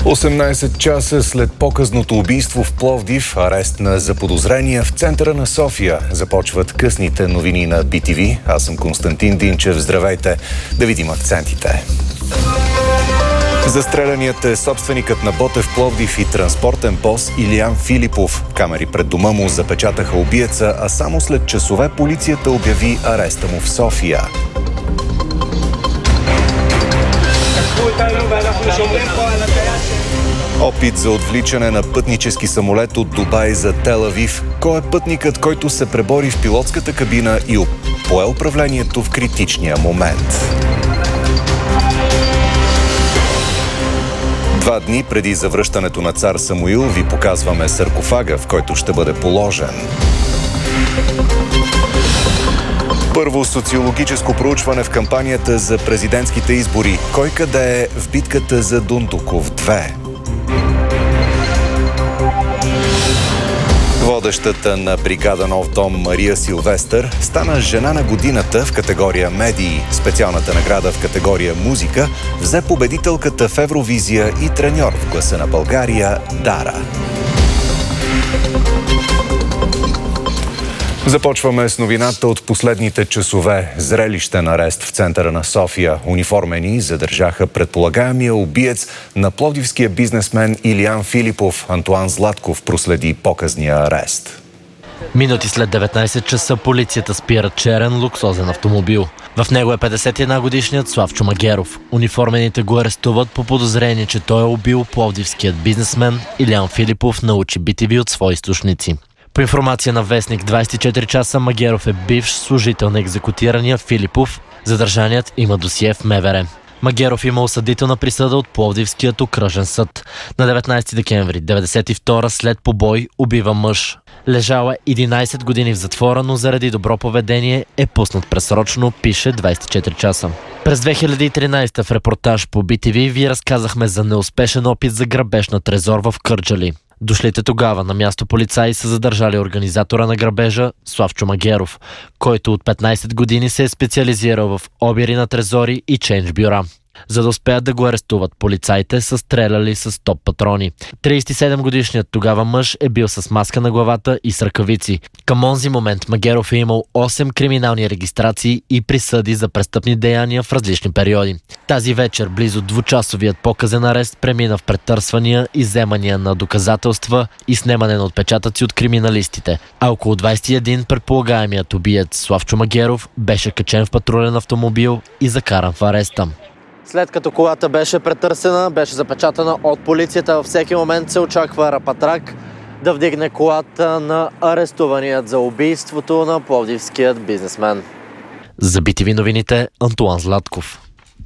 18 часа след показното убийство в Пловдив, арест на заподозрения в центъра на София. Започват късните новини на BTV. Аз съм Константин Динчев. Здравейте. Да видим акцентите. Застреляният е собственикът на Ботев Пловдив и транспортен бос Илиян Филипов. Камери пред дома му запечатаха убиеца, а само след часове полицията обяви ареста му в София. Опит за отвличане на пътнически самолет от Дубай за Тел Авив. Кой е пътникът, който се пребори в пилотската кабина и пое управлението в критичния момент? 2 дни преди завръщането на цар Самуил ви показваме саркофага, в който ще бъде положен. Първо социологическо проучване в кампанията за президентските избори. Кой къде е в битката за Дундуков 2? Водещата на бригада Нов дом Мария Силвестър стана жена на годината в категория медии. Специалната награда в категория музика взе победителката в Евровизия и треньор в Гласа на България Дара. Започваме с новината от последните часове. Зрелищен арест в центъра на София. Униформени задържаха предполагаемия убиец на пловдивския бизнесмен Илиян Филипов. Антуан Златков проследи показния арест. Минути след 19 часа полицията спира черен луксозен автомобил. В него е 51-годишният Славчо Магеров. Униформените го арестуват по подозрение, че той е убил пловдивският бизнесмен Илиян Филипов, научи BTV от свои източници. По информация на вестник 24 часа, Магеров е бивш служител на екзекутирания Филипов. Задържаният има досие в МВР. Магеров има осъдителна присъда от Пловдивският окръжен съд. На 19 декември 1992 след побой убива мъж. Лежала 11 години в затвора, но заради добро поведение е пуснат предсрочно, пише 24 часа. През 2013 в репортаж по BTV ви разказахме за неуспешен опит за грабеж на трезор в Кърджали. Дошлите тогава на място полицаи са задържали организатора на грабежа Славчо Магеров, който от 15 години се е специализирал в обири на трезори и чейндж бюра. За да успеят да го арестуват, полицаите са стреляли с топ патрони. 37-годишният тогава мъж е бил с маска на главата и с ръкавици. Към онзи момент Магеров е имал 8 криминални регистрации и присъди за престъпни деяния в различни периоди. Тази вечер близо двучасовият показен арест премина в претърсвания, изземания на доказателства и снемане на отпечатъци от криминалистите. А около 21 предполагаемият убиец Славчо Магеров беше качен в патрулен автомобил и закаран в ареста. След като колата беше претърсена, беше запечатана от полицията, във всеки момент се очаква рапатрак да вдигне колата на арестуваният за убийството на пловдивският бизнесмен. За BTV новините Антуан Златков.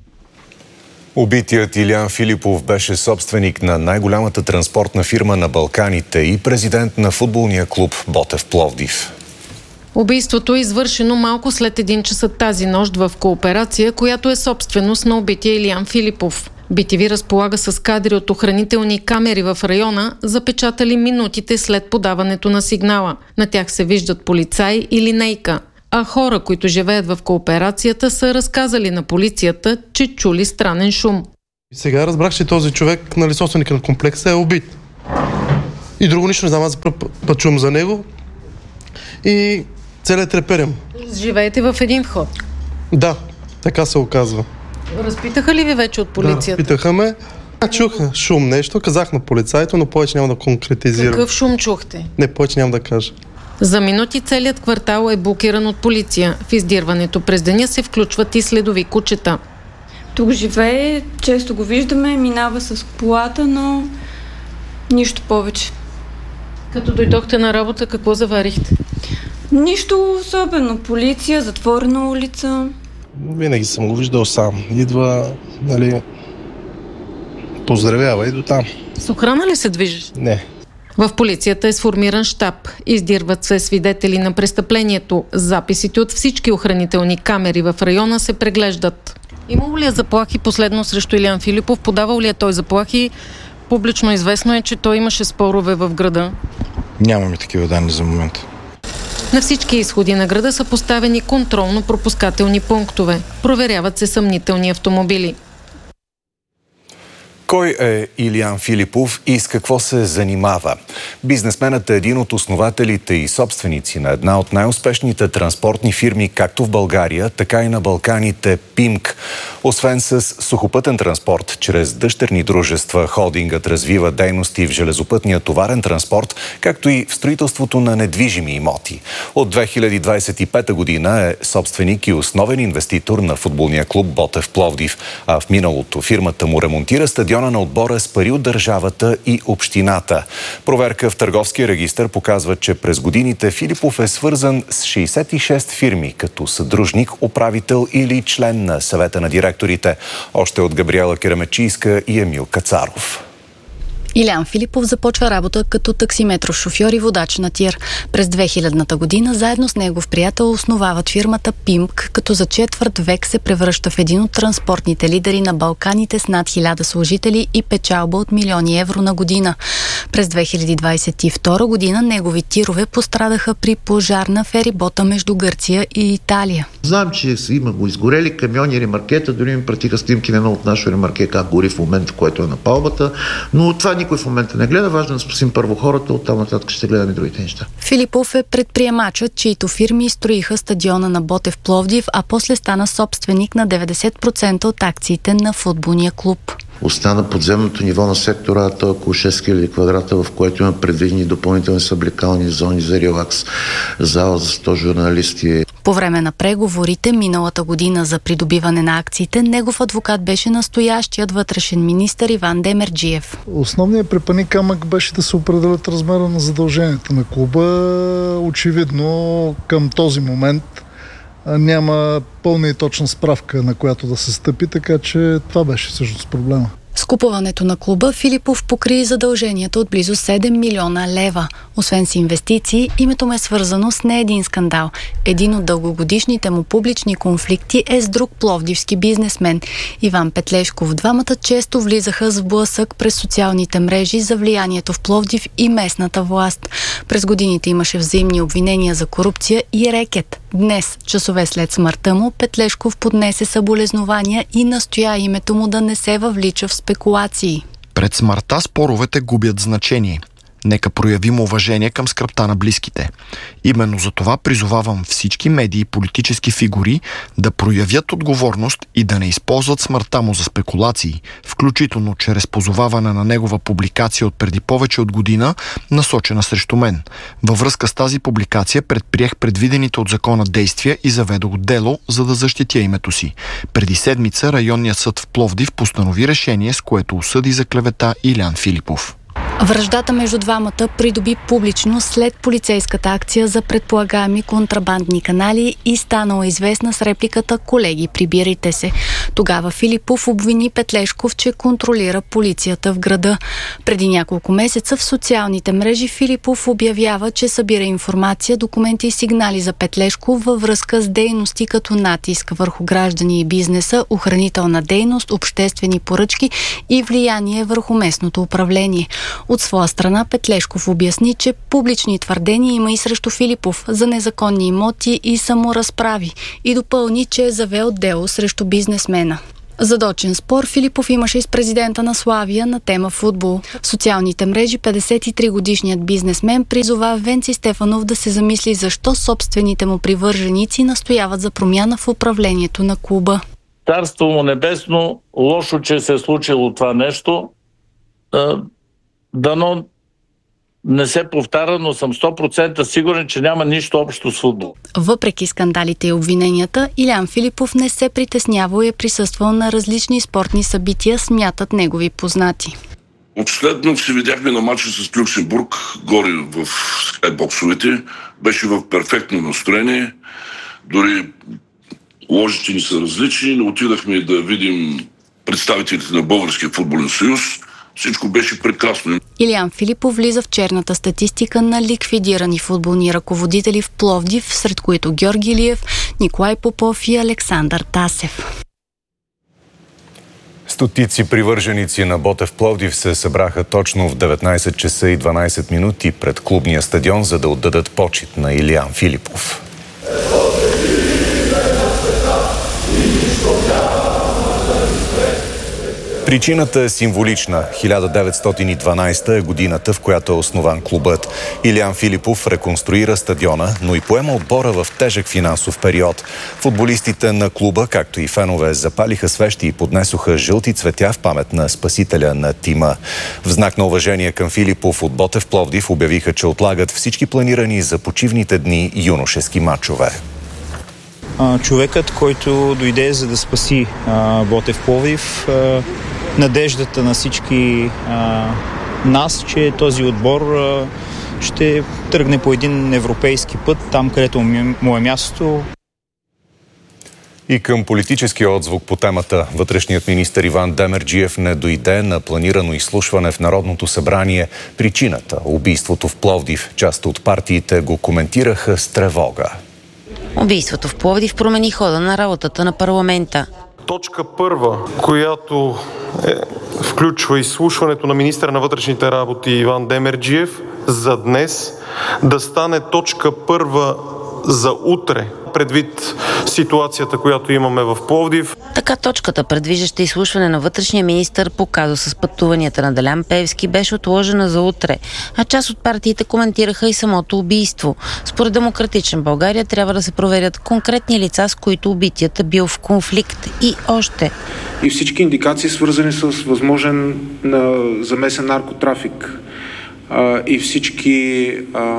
Убитият Илиян Филипов беше собственик на най-голямата транспортна фирма на Балканите и президент на футболния клуб Ботев Пловдив. Убийството е извършено малко след 1 часа тази нощ в Кооперация, която е собственост на убития Илиян Филипов. BTV разполага с кадри от охранителни камери в района, запечатали минутите след подаването на сигнала. На тях се виждат полицаи и линейка. А хора, които живеят в Кооперацията, са разказали на полицията, че чули странен шум. Сега разбрах, че този човек, собственик на комплекса, е убит. И друго нищо не знам, аз път чувам за него. И целият треперем. Живеете в един вход? Да, така се оказва. Разпитаха ли ви вече от полицията? Да, питаха ме. Чух шум нещо, казах на полицайто, но повече няма да конкретизирам. Какъв шум чухте? Не, повече няма да кажа. За минути целият квартал е блокиран от полиция. В издирването през деня се включват и следови кучета. Тук живее, често го виждаме, минава с колата, но нищо повече. Като дойдохте на работа, какво заварихте? Нищо особено. Полиция, затворена улица. Винаги съм го виждал сам. Идва, поздравява и до там. С охрана ли се движиш? Не. В полицията е сформиран щаб. Издирват се свидетели на престъплението. Записите от всички охранителни камери в района се преглеждат. Имало ли е заплахи последно срещу Илиян Филипов? Подавал ли е той заплахи? Публично известно е, че той имаше спорове в града. Нямаме такива данни за момента. На всички изходи на града са поставени контролно-пропускателни пунктове. Проверяват се съмнителни автомобили. Кой е Илиян Филипов и с какво се занимава? Бизнесменът е един от основателите и собственици на една от най-успешните транспортни фирми както в България, така и на Балканите – ПИМК. Освен с сухопътен транспорт, чрез дъщерни дружества холдингът развива дейности в железопътния товарен транспорт, както и в строителството на недвижими имоти. От 2025 година е собственик и основен инвеститор на футболния клуб Ботев Пловдив, а в миналото фирмата му ремонтира стадиона на отбора с пари от държавата и общината. Проверка в Търговския регистър показва, че през годините Филипов е свързан с 66 фирми, като съдружник, управител или член на съвета на директорите. Още от Габриела Керамечийска и Емил Кацаров. Илиян Филипов започва работа като таксиметров шофьор и водач на тир. През 2000-та година заедно с негов приятел основават фирмата ПИМК, като за четвърт век се превръща в един от транспортните лидери на Балканите с над 1000 служители и печалба от милиони евро на година. През 2022 година негови тирове пострадаха при пожар на ферибота между Гърция и Италия. Знам, че има го изгорели камиони, ремаркета, дори ми пратиха снимки на едно от нашо ремарке, как гори в момента, в който е на палбата, но това никой в момента не гледа. Важно да спасим първо хората, оттам нататък ще гледаме другите неща. Филипов е предприемачът, чието фирми строиха стадиона на Ботев Пловдив, а после стана собственик на 90% от акциите на футболния клуб. Остана подземното ниво на сектора, то е около 6000 квадрата, в което има предвидени допълнителни съблекални зони за релакс, зала за 100 журналисти. По време на преговорите миналата година за придобиване на акциите, негов адвокат беше настоящият вътрешен министър Иван Демерджиев. Основният препъни камък беше да се определят размера на задълженията на клуба. Очевидно към този момент няма пълна и точна справка, на която да се стъпи, така че това беше всъщност проблема. С купуването на клуба Филипов покри задълженията от близо 7 милиона лева. Освен с инвестиции, името му е свързано с не един скандал. Един от дългогодишните му публични конфликти е с друг пловдивски бизнесмен – Иван Петлешков. Двамата често влизаха с блъсък през социалните мрежи за влиянието в Пловдив и местната власт. През годините имаше взаимни обвинения за корупция и рекет. Днес, часове след смъртта му, Петлешков поднесе съболезнования и настоя името му да не се въвлича в спекулации. Пред смъртта споровете губят значение. Нека проявим уважение към скръбта на близките. Именно за това призовавам всички медии и политически фигури да проявят отговорност и да не използват смъртта му за спекулации, включително чрез позоваване на негова публикация от преди повече от година, насочена срещу мен. Във връзка с тази публикация предприех предвидените от закона действия и заведох дело, за да защитя името си. Преди седмица районният съд в Пловдив постанови решение, с което осъди за клевета Илиян Филипов. Враждата между двамата придоби публичност след полицейската акция за предполагаеми контрабандни канали и станала известна с репликата „Колеги, прибирайте се“. Тогава Филипов обвини Петлешков, че контролира полицията в града. Преди няколко месеца в социалните мрежи Филипов обявява, че събира информация, документи и сигнали за Петлешков във връзка с дейности като натиск върху граждани и бизнеса, охранителна дейност, обществени поръчки и влияние върху местното управление. От своя страна Петлешков обясни, че публични твърдения има и срещу Филипов за незаконни имоти и саморазправи и допълни, че е завел дело срещу бизнесмена. Задочен спор Филипов имаше и с президента на Славия на тема футбол. В социалните мрежи 53-годишният бизнесмен призова Венци Стефанов да се замисли защо собствените му привърженици настояват за промяна в управлението на клуба. Царство му небесно, лошо, че се е случило това нещо. Дано не се повтаря, но съм 100% сигурен, че няма нищо общо с футбол. Въпреки скандалите и обвиненията, Илиян Филипов не се притеснявал и е присъствал на различни спортни събития, смятат негови познати. Последно се видяхме на матча с Люксембург, горе в скайбоксовете. Беше в перфектно настроение. Дори ложите ни са различни, но отидахме да видим представителите на Българския футболен съюз. Всичко беше прекрасно. Илиян Филипов влиза в черната статистика на ликвидирани футболни ръководители в Пловдив, сред които Георги Илиев, Николай Попов и Александър Тасев. Стотици привърженици на Ботев Пловдив се събраха точно в 19 часа и 12 минути пред клубния стадион, за да отдадат почит на Илиян Филипов. Причината е символична. 1912 е годината, в която е основан клубът. Илиян Филипов реконструира стадиона, но и поема отбора в тежък финансов период. Футболистите на клуба, както и фенове, запалиха свещи и поднесоха жълти цветя в памет на спасителя на тима. В знак на уважение към Филипов от Ботев Пловдив обявиха, че отлагат всички планирани за почивните дни юношески мачове. Човекът, който дойде за да спаси Ботев Пловдив, надеждата на всички нас, че този отбор ще тръгне по един европейски път, там където му е място. И към политическия отзвук по темата. Вътрешният министър Иван Демерджиев не дойде на планирано изслушване в Народното събрание. Причината – убийството в Пловдив. Част от партиите го коментираха с тревога. Убийството в Пловдив промени хода на работата на парламента. Точка първа, която включва изслушването на министъра на вътрешните работи Иван Демерджиев за днес, да стане точка първа за утре, предвид ситуацията, която имаме в Пловдив. Така точката, предвиждаща изслушване на вътрешния министър по казуса с пътуванията на Делян Пеевски, беше отложена за утре, а част от партиите коментираха и самото убийство. Според Демократична България трябва да се проверят конкретни лица, с които убитият е бил в конфликт и още. И всички индикации, свързани с възможен замесен наркотрафик и всички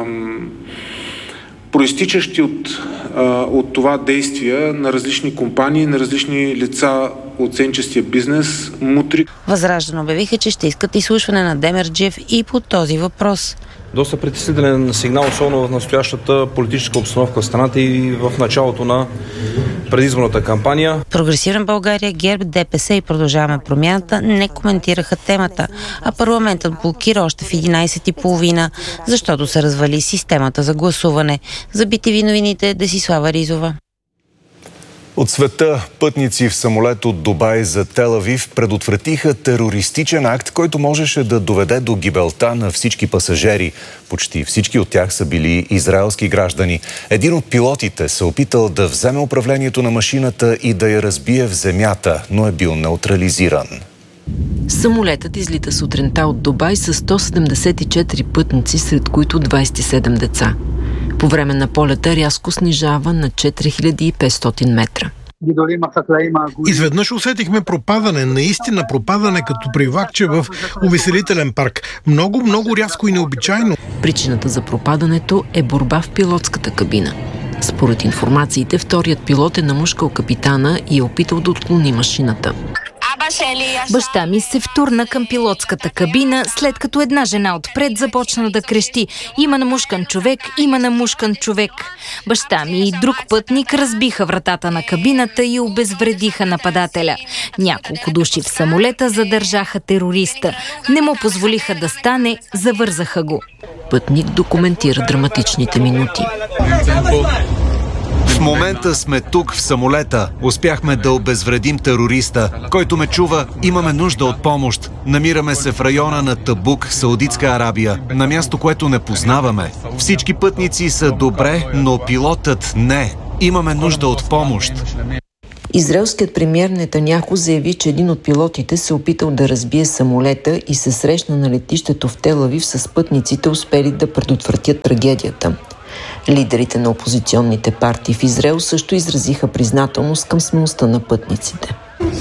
проистичащи от това действия на различни компании, на различни лица от сенчестия бизнес, мутри. Възраждане обявиха, че ще искат изслушване на Демерджиев и по този въпрос. Доста притеснителен сигнал, особено в настоящата политическа обстановка в страната и в началото на предизборната кампания. Прогресивна България, ГЕРБ, ДПС и Продължаваме промяната не коментираха темата, а парламентът блокира още в 11:30, защото се развали системата за гласуване. За BTV новините Десислава Ризова. От света пътници в самолет от Дубай за Тел Авив предотвратиха терористичен акт, който можеше да доведе до гибелта на всички пасажери. Почти всички от тях са били израелски граждани. Един от пилотите се опитал да вземе управлението на машината и да я разбие в земята, но е бил неутрализиран. Самолетът излита сутринта от Дубай с 174 пътници, сред които 27 деца. По време на полета рязко снижава на 4500 метра. Изведнъж усетихме пропадане, наистина пропадане, като при влакче в увеселителен парк. Много рязко и необичайно. Причината за пропадането е борба в пилотската кабина. Според информациите, вторият пилот е намушкал капитана и е опитал да отклони машината. Баща ми се втурна към пилотската кабина, след като една жена отпред започна да крещи: "Има намушкан човек, има намушкан човек!" Баща ми и друг пътник разбиха вратата на кабината и обезвредиха нападателя. Няколко души в самолета задържаха терориста. Не му позволиха да стане, завързаха го. Пътник документира драматичните минути. В момента сме тук в самолета. Успяхме да обезвредим терориста. Който ме чува, имаме нужда от помощ. Намираме се в района на Табук, Саудитска Арабия. На място, което не познаваме. Всички пътници са добре, но пилотът не. Имаме нужда от помощ. Израелският премиер Нетаняху заяви, че един от пилотите се опитал да разбие самолета и се срещна на летището в Тел Авив с пътниците, успели да предотвратят трагедията. Лидерите на опозиционните партии в Израел също изразиха признателност към смелостта на пътниците.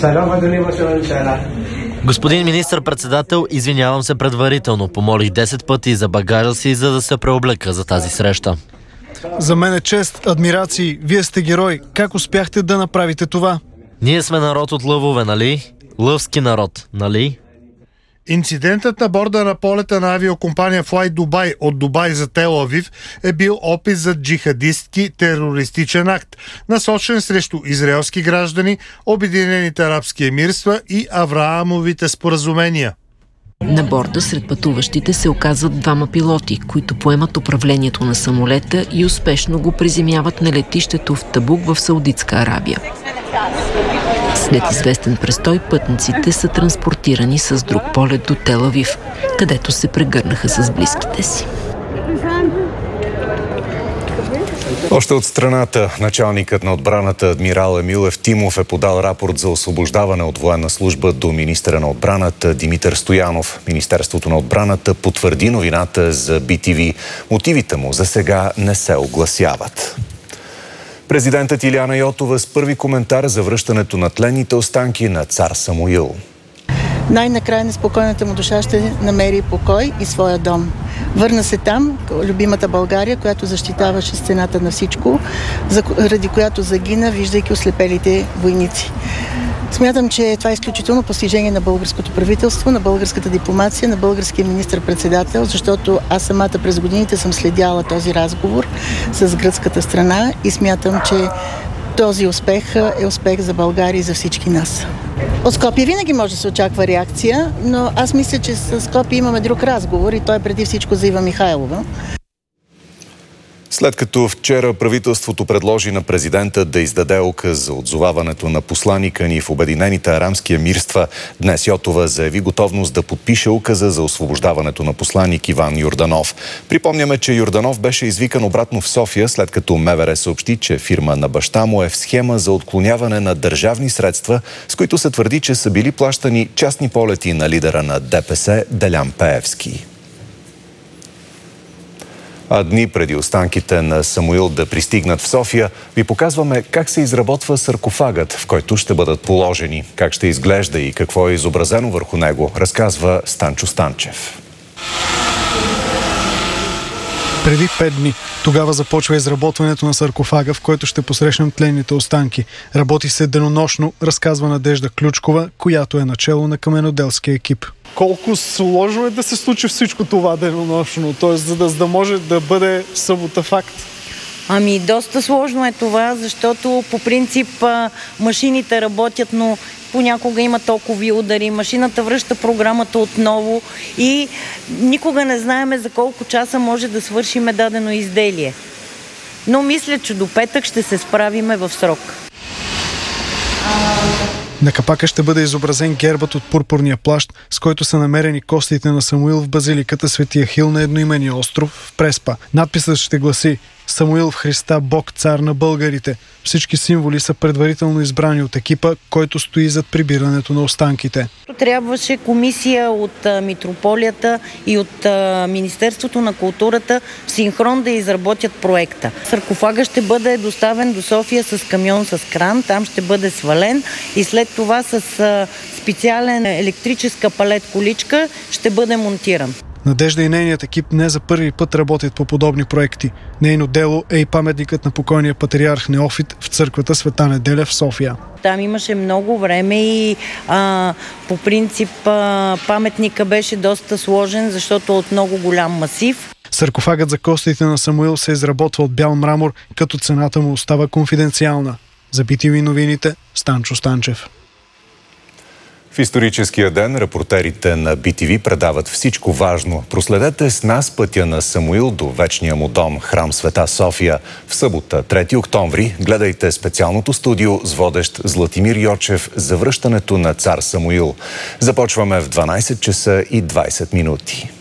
Господин министър-председател, извинявам се предварително. Помолих 10 пъти за багажа си, за да се преоблека за тази среща. За мен е чест, адмирации. Вие сте герой. Как успяхте да направите това? Ние сме народ от лъвове, нали? Лъвски народ, нали? Инцидентът на борда на полета на авиокомпания Fly Dubai от Дубай за Тел Авив е бил опит за джихадистки терористичен акт, насочен срещу израелски граждани, Обединените арабски емирства и Авраамовите споразумения. На борда сред пътуващите се оказват двама пилоти, които поемат управлението на самолета и успешно го приземяват на летището в Табук в Саудитска Арабия. След известен престой, пътниците са транспортирани с друг полет до Тел Авив, където се прегърнаха с близките си. Още от страната, началникът на отбраната адмирал Емил Евтимов е подал рапорт за освобождаване от военна служба до министъра на отбраната Димитър Стоянов. Министерството на отбраната потвърди новината за BTV. Мотивите му за сега не се огласяват. Президентът Илияна Йотова с първи коментар за връщането на тленните останки на цар Самуил. Най-накрая неспокойната му душа ще намери покой и своя дом. Върна се там, любимата България, която защитаваше стената на всичко, заради която загина, виждайки ослепелите войници. Смятам, че това е изключително постижение на българското правителство, на българската дипломация, на българския министър-председател, защото аз самата през годините съм следяла този разговор с гръцката страна и смятам, че този успех е успех за България и за всички нас. От Скопие винаги може да се очаква реакция, но аз мисля, че с Скопие имаме друг разговор и той е преди всичко за Ива Михайлова. След като вчера правителството предложи на президента да издаде указ за отзоваването на посланика ни в Обединените арабски емирства, днес Йотова заяви готовност да подпише указа за освобождаването на посланик Иван Йорданов. Припомняме, че Йорданов беше извикан обратно в София, след като МВР съобщи, че фирма на баща му е в схема за отклоняване на държавни средства, с които се твърди, че са били плащани частни полети на лидера на ДПС Делян Пеевски. А дни преди останките на Самуил да пристигнат в София, ви показваме как се изработва саркофагът, в който ще бъдат положени, как ще изглежда и какво е изобразено върху него, разказва Станчо Станчев. Преди 5 дни. Тогава започва изработването на саркофага, в който ще посрещнем тленните останки. Работи се денонощно, разказва Надежда Ключкова, която е начело на каменоделския екип. Колко сложно е да се случи всичко това денонощно, т.е. за да може да бъде в събота факт? Ами доста сложно е това, защото по принцип машините работят, но понякога има токови удари, машината връща програмата отново и никога не знаеме за колко часа може да свършиме дадено изделие. Но мисля, че до петък ще се справиме в срок. На капака ще бъде изобразен гербът от пурпурния плащ, с който са намерени костите на Самуил в базиликата Свети Ахил на едноименния остров в Преспа. Надписът ще гласи: Самуил в Христа, Бог, цар на българите. Всички символи са предварително избрани от екипа, който стои зад прибирането на останките. Трябваше комисия от митрополията и от Министерството на културата в синхрон да изработят проекта. Саркофага ще бъде доставен до София с камион с кран, там ще бъде свален и след това с специален електрическа палет-количка ще бъде монтиран. Надежда и нейният екип не за първи път работят по подобни проекти. Нейно дело е и паметникът на покойния патриарх Неофит в църквата Света Неделя в София. Там имаше много време и по принцип паметника беше доста сложен, защото е от много голям масив. Саркофагът за костите на Самуил се изработва от бял мрамор, като цената му остава конфиденциална. За BTV новините, Станчо Станчев. В историческия ден репортерите на BTV предават всичко важно. Проследете с нас пътя на Самуил до вечния му дом, храм Света София. В събота, 3 октомври, гледайте специалното студио с водещ Златимир Йочев за връщането на цар Самуил. Започваме в 12 часа и 20 минути.